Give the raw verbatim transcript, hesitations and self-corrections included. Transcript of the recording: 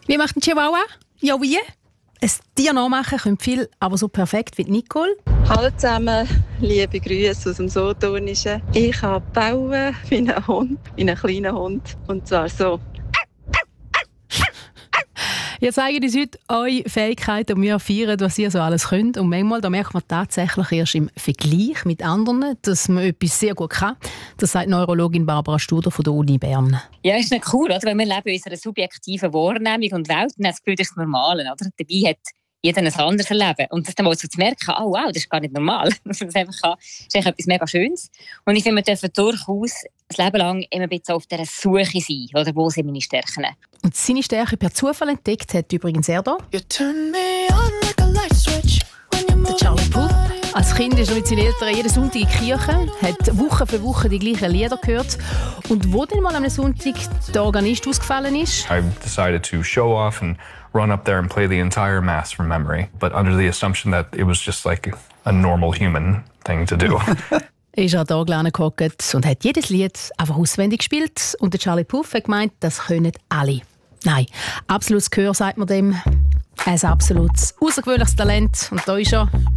Wie macht ein Chihuahua? Ja, wie? Ein Tier nachmachen können viele, aber so perfekt wie Nicole. Hallo zusammen, liebe Grüße aus dem Solothurnischen. Ich kann bauen wie ein Hund, wie ein kleiner Hund. Und zwar so. Ihr zeigt uns heute eure Fähigkeiten und wir feiern, was ihr so alles könnt. Und manchmal da merkt man tatsächlich erst im Vergleich mit anderen, dass man etwas sehr gut kann. Das sagt Neurologin Barbara Studer von der Uni Bern. Ja, ist nicht cool, oder? Weil wir leben in unserer subjektiven Wahrnehmung und Welt und haben das Gefühl, das ist das Normale. Oder? Dabei hat jeder ein anderes Erleben. Und das dann mal so zu merken, oh wow, das ist gar nicht normal. Das ist einfach ist etwas mega Schönes. Und ich finde, wir dürfen durchaus das Leben lang immer ein bisschen auf dieser Suche sein. Oder wo sind meine Stärken? Und seine Stärke per Zufall entdeckt hat übrigens er da. You turn me on like a light switch when you move Der Charlie Puth. Als Kind ist er mit seinen Eltern jeden Sonntag in die Kirche, hat Woche für Woche die gleichen Lieder gehört. Und wo dann mal am Sonntag der Organist ausgefallen ist, I decided to show off and run up there and play the entire mass from memory, but under the assumption that it was just like a normal human thing to do. ist er da gehockt und hat jedes Lied einfach auswendig gespielt. Und der Charlie Puth hat gemeint, das können alle. Nein, absolutes Gehör sagt man dem. Ein absolutes außergewöhnliches Talent. Und da ist er.